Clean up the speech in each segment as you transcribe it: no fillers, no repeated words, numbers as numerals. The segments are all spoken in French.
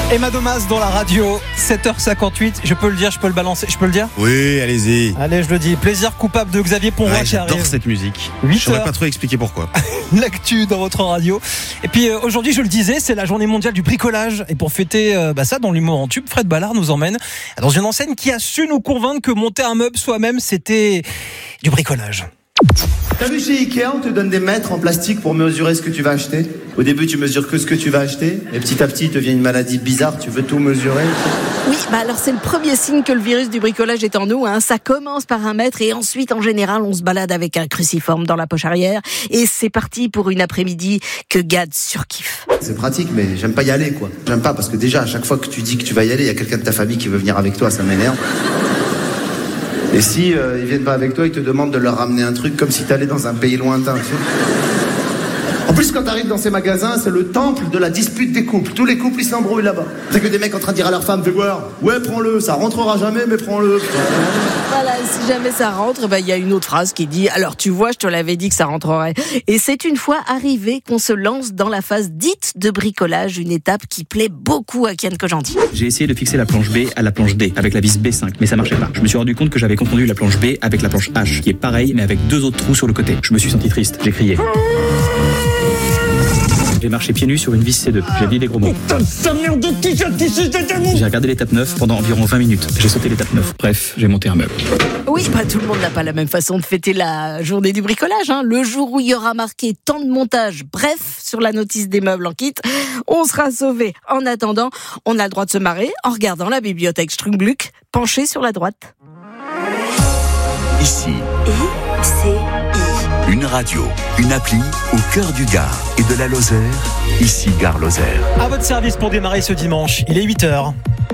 Emma Domas dans la radio, 7h58. Je peux le dire, je peux le balancer, je peux le dire ? Oui, allez-y. Allez, je le dis. Plaisir coupable de Xavier Ponroy qui arrive. J'adore cette musique. 8 Je saurais heures. pas trop expliquer pourquoi. L'actu dans votre radio. Et puis aujourd'hui, je le disais, c'est la journée mondiale du bricolage. Et pour fêter ça dans l'humour en tube, Fred Ballard nous emmène dans une enseigne qui a su nous convaincre que monter un meuble soi-même, c'était du bricolage. T'as vu chez Ikea, on te donne des mètres en plastique pour mesurer ce que tu vas acheter. Au début, tu mesures que ce que tu vas acheter. Et petit à petit, il te vient une maladie bizarre, tu veux tout mesurer. Oui, alors c'est le premier signe que le virus du bricolage est en nous. Ça commence par 1 mètre et ensuite, en général, on se balade avec un cruciforme dans la poche arrière. Et c'est parti pour une après-midi que Gad surkiffe. C'est pratique, mais j'aime pas y aller, quoi. J'aime pas parce que déjà, à chaque fois que tu dis que tu vas y aller, il y a quelqu'un de ta famille qui veut venir avec toi, ça m'énerve. Et si ils viennent pas avec toi, ils te demandent de leur ramener un truc comme si t'allais dans un pays lointain, tu sais. En plus, quand t'arrives dans ces magasins, c'est le temple de la dispute des couples. Tous les couples, ils s'embrouillent là-bas. C'est que des mecs en train de dire à leur femme, fais voir, ouais, prends-le, ça rentrera jamais, mais prends-le. Voilà, si jamais ça rentre, il y a une autre phrase qui dit « Alors tu vois, je te l'avais dit que ça rentrerait ». Et c'est une fois arrivé qu'on se lance dans la phase dite de bricolage, une étape qui plaît beaucoup à Kian Kojandi. J'ai essayé de fixer la planche B à la planche D avec la vis B5, mais ça marchait pas. Je me suis rendu compte que j'avais confondu la planche B avec la planche H, qui est pareil, mais avec 2 autres trous sur le côté. Je me suis senti triste, j'ai crié. J'ai marché pieds nus sur une vis C2. J'ai dit des gros mots. J'ai regardé l'étape 9 pendant environ 20 minutes. J'ai sauté l'étape 9. Bref, j'ai monté un meuble. Oui, tout le monde n'a pas la même façon de fêter la journée du bricolage. Le jour où il y aura marqué temps de montage, bref, sur la notice des meubles en kit, on sera sauvé. En attendant, on a le droit de se marrer en regardant la bibliothèque Strungbluck penchée sur la droite. Ici, une radio, une appli au cœur du Gard et de la Lozère. Ici, Gare Lozère. À votre service pour démarrer ce dimanche, il est 8h.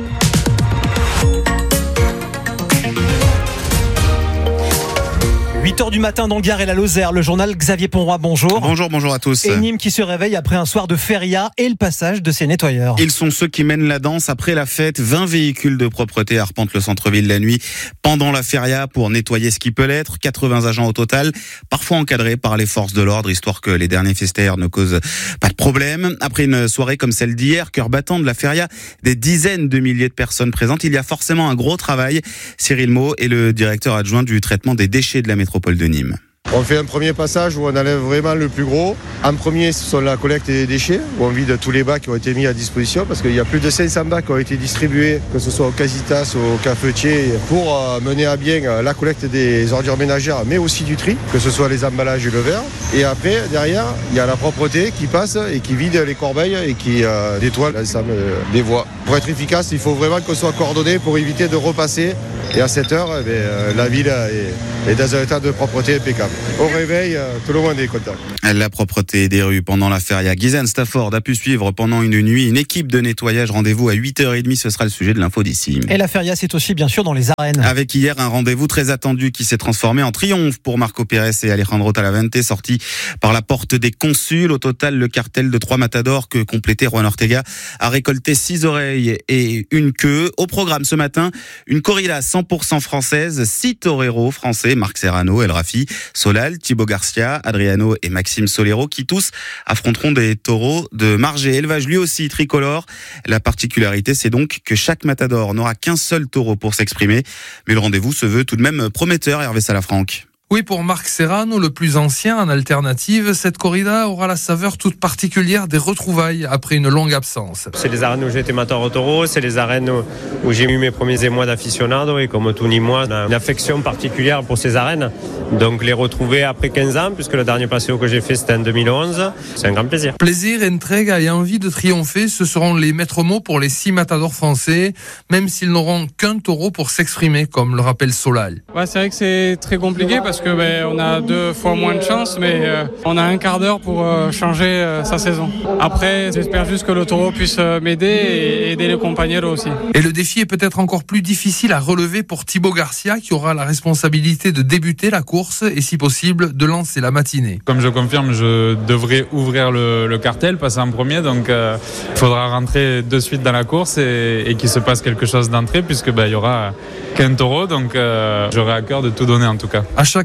8h du matin dans le Gard et la Lozère, le journal Xavier Ponroy, bonjour. Bonjour à tous. Et Nîmes qui se réveille après un soir de feria et le passage de ses nettoyeurs. Ils sont ceux qui mènent la danse après la fête. 20 véhicules de propreté arpentent le centre-ville la nuit pendant la feria pour nettoyer ce qui peut l'être. 80 agents au total, parfois encadrés par les forces de l'ordre, histoire que les derniers festeurs ne causent pas de problème. Après une soirée comme celle d'hier, cœur battant de la feria, des dizaines de milliers de personnes présentes, il y a forcément un gros travail. Cyril Maud est le directeur adjoint du traitement des déchets de la métropole de Nîmes. On fait un premier passage où on enlève vraiment le plus gros. En premier, ce sont la collecte des déchets, où on vide tous les bacs qui ont été mis à disposition, parce qu'il y a plus de 500 bacs qui ont été distribués, que ce soit au Casitas, au Cafetier, pour mener à bien la collecte des ordures ménagères, mais aussi du tri, que ce soit les emballages et le verre. Et après, derrière, il y a la propreté qui passe et qui vide les corbeilles et qui nettoie l'ensemble des voies. Pour être efficace, il faut vraiment qu'on soit coordonné pour éviter de repasser. Et à 7 heures, la ville est dans un état de propreté impeccable. Au réveil, tout le monde est content. La propreté des rues pendant la feria. Ghislaine Stafford a pu suivre pendant une nuit une équipe de nettoyage. Rendez-vous à 8h30, ce sera le sujet de l'info d'ici. Et la feria, c'est aussi bien sûr dans les arènes. Avec hier un rendez-vous très attendu qui s'est transformé en triomphe pour Marco Pérez et Alejandro Talavente, sortis par la porte des consuls. Au total, le cartel de 3 matadors que complétait Juan Ortega a récolté 6 oreilles et une queue. Au programme ce matin, une corrida 100% française, 6 toreros français, Marc Serrano, El Rafi, Solal, Thibaut Garcia, Adriano et Maxime Solero, qui tous affronteront des taureaux de marge et élevage lui aussi tricolore. La particularité, c'est donc que chaque matador n'aura qu'un seul taureau pour s'exprimer. Mais le rendez-vous se veut tout de même prometteur, Hervé Salafranc. Oui, pour Marc Serrano, le plus ancien en alternative, cette corrida aura la saveur toute particulière des retrouvailles après une longue absence. C'est les arènes où j'ai été mateur au taureau, c'est les arènes où j'ai eu mes premiers émois d'aficionado et comme tout Nîmois, on a une affection particulière pour ces arènes. Donc les retrouver après 15 ans, puisque le dernier passéo que j'ai fait c'était en 2011, c'est un grand plaisir. Plaisir, intrigue et envie de triompher, ce seront les maîtres mots pour les 6 matadors français, même s'ils n'auront qu'un taureau pour s'exprimer, comme le rappelle Solal. Ouais, c'est vrai que c'est très compliqué parce que on a 2 fois moins de chance, mais on a un quart d'heure pour changer sa saison. Après, j'espère juste que le taureau puisse m'aider et aider les compagnons aussi. Et le défi est peut-être encore plus difficile à relever pour Thibaut Garcia, qui aura la responsabilité de débuter la course et, si possible, de lancer la matinée. Comme je confirme, je devrais ouvrir le cartel, passer en premier, donc il faudra rentrer de suite dans la course et qu'il se passe quelque chose d'entrée, puisque il y aura qu'un taureau, donc j'aurai à cœur de tout donner en tout cas. À chaque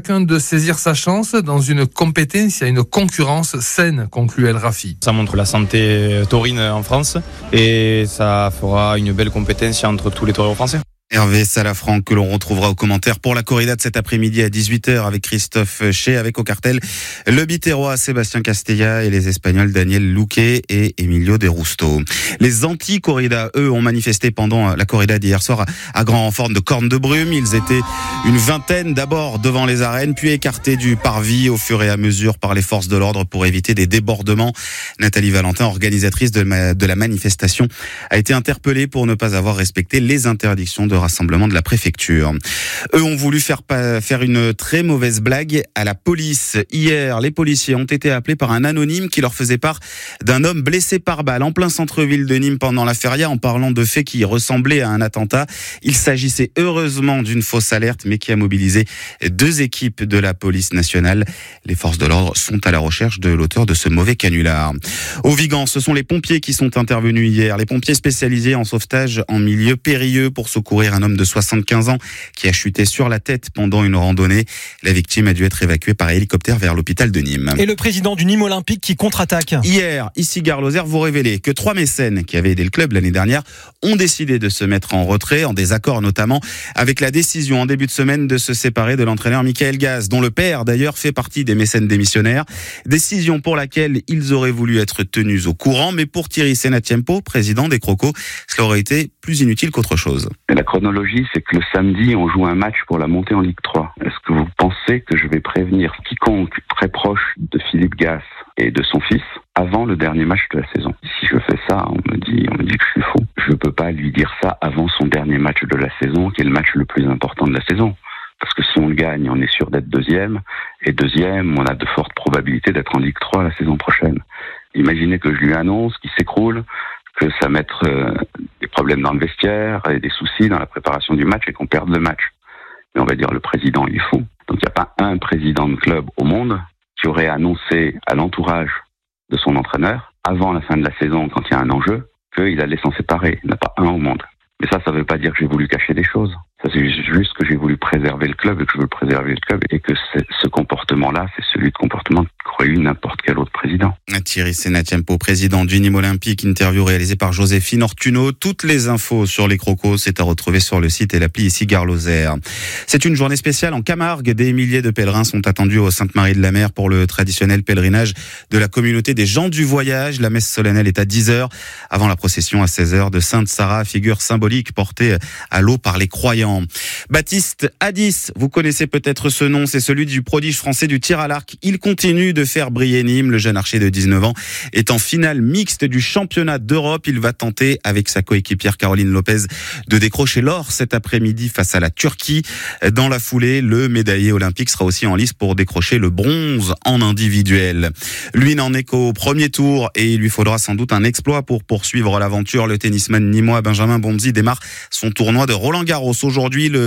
chacun de saisir sa chance. Dans une compétence, il y a une concurrence saine, conclut El Rafi. Ça montre la santé taurine en France et ça fera une belle compétence entre tous les taureaux français. Hervé Salafranc, que l'on retrouvera aux commentaires pour la corrida de cet après-midi à 18h avec Christophe Ché, avec au cartel le Biterrois Sébastien Castella et les Espagnols Daniel Luque et Emilio De Rusto. Les anti-corrida, eux, ont manifesté pendant la corrida d'hier soir à grand renfort de cornes de brume. Ils étaient une vingtaine d'abord devant les arènes, puis écartés du parvis au fur et à mesure par les forces de l'ordre pour éviter des débordements. Nathalie Valentin, organisatrice de la manifestation, a été interpellée pour ne pas avoir respecté les interdictions de rassemblement de la préfecture. Eux ont voulu faire une très mauvaise blague à la police. Hier, les policiers ont été appelés par un anonyme qui leur faisait part d'un homme blessé par balle en plein centre-ville de Nîmes pendant la feria en parlant de faits qui ressemblaient à un attentat. Il s'agissait heureusement d'une fausse alerte mais qui a mobilisé 2 équipes de la police nationale. Les forces de l'ordre sont à la recherche de l'auteur de ce mauvais canular. Au Vigan, ce sont les pompiers qui sont intervenus hier. Les pompiers spécialisés en sauvetage en milieu périlleux pour secourir un homme de 75 ans qui a chuté sur la tête pendant une randonnée. La victime a dû être évacuée par hélicoptère vers l'hôpital de Nîmes. Et le président du Nîmes Olympique qui contre-attaque. Hier, ici Gare Lozère vous révélait que 3 mécènes qui avaient aidé le club l'année dernière ont décidé de se mettre en retrait, en désaccord notamment avec la décision en début de semaine de se séparer de l'entraîneur Michael Gaz, dont le père d'ailleurs fait partie des mécènes démissionnaires. Décision pour laquelle ils auraient voulu être tenus au courant, mais pour Thierry Senatiempo, président des Crocos, cela aurait été plus inutile qu'autre chose. La chronologie, c'est que le samedi, on joue un match pour la montée en Ligue 3. Est-ce que vous pensez que je vais prévenir quiconque très proche de Philippe Gas et de son fils avant le dernier match de la saison? Si je fais ça, on me dit que je suis fou. Je peux pas lui dire ça avant son dernier match de la saison, qui est le match le plus important de la saison. Parce que si on le gagne, on est sûr d'être deuxième. Et deuxième, on a de fortes probabilités d'être en Ligue 3 la saison prochaine. Imaginez que je lui annonce qu'il s'écroule, que ça mette des problèmes dans le vestiaire et des soucis dans la préparation du match et qu'on perde le match. Mais on va dire le président, il est fou. Donc il n'y a pas un président de club au monde qui aurait annoncé à l'entourage de son entraîneur, avant la fin de la saison, quand il y a un enjeu, qu'il allait s'en séparer. Il n'y en a pas un au monde. Mais ça ne veut pas dire que j'ai voulu cacher des choses. Ça, c'est juste que j'ai voulu préserver le club et que je veux préserver le club et que ce comportement-là, c'est celui de comportement qu'aurait eu n'importe quel autre président. Thierry Senatiempo, président du Nîmes Olympique, interview réalisée par Joséphine Ortuno. Toutes les infos sur les Crocos, c'est à retrouver sur le site et l'appli ici Gare Lozère. C'est une journée spéciale en Camargue. Des milliers de pèlerins sont attendus au Sainte-Marie-de-la-Mer pour le traditionnel pèlerinage de la communauté des gens du voyage. La messe solennelle est à 10h avant la procession à 16h de Sainte Sarah, figure symbolique portée à l'eau par les croyants. Baptiste Hadis, vous connaissez peut-être ce nom, c'est celui du prodige français du tir à l'arc. Il continue de faire briller Nîmes. Le jeune archer de 19 ans est en finale mixte du championnat d'Europe. Il va tenter, avec sa coéquipière Caroline Lopez, de décrocher l'or cet après-midi face à la Turquie. Dans la foulée, le médaillé olympique sera aussi en lice pour décrocher le bronze en individuel. Lui n'en est qu'au premier tour et il lui faudra sans doute un exploit pour poursuivre l'aventure. Le tennisman nîmois Benjamin Bonzi démarre son tournoi de Roland-Garros. Aujourd'hui, le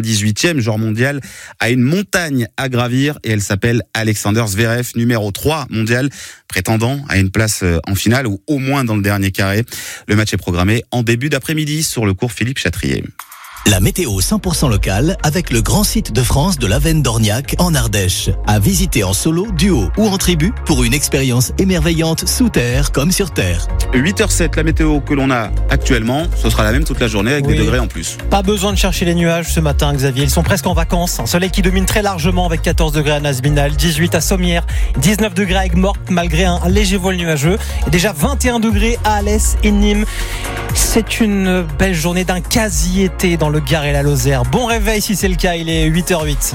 98e joueur mondial a une montagne à gravir et elle s'appelle Alexander Zverev, numéro 3 mondial, prétendant à une place en finale ou au moins dans le dernier carré. Le match est programmé en début d'après-midi sur le cours Philippe Chatrier. La météo 100% locale avec le grand site de France de l'Avenne d'Orniac en Ardèche. À visiter en solo, duo ou en tribu pour une expérience émerveillante sous terre comme sur terre. 8h07, la météo que l'on a actuellement, ce sera la même toute la journée avec des degrés en plus. Pas besoin de chercher les nuages ce matin, Xavier. Ils sont presque en vacances. Un soleil qui domine très largement avec 14 degrés à Nazminal, 18 à Sommières, 19 degrés à Aigues-Mortes malgré un léger voile nuageux. Et déjà 21 degrés à Alès et Nîmes. C'est une belle journée d'un quasi-été dans le Gard et la Lozère. Bon réveil si c'est le cas, il est 8h08.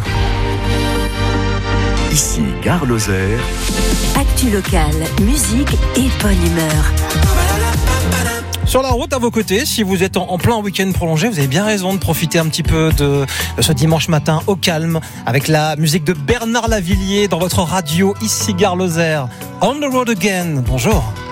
Ici Gare Lozère. Actu locale, musique et bonne humeur. Sur la route à vos côtés, si vous êtes en plein week-end prolongé, vous avez bien raison de profiter un petit peu de ce dimanche matin au calme avec la musique de Bernard Lavillier dans votre radio ici Gare Lozère. On the road again. Bonjour.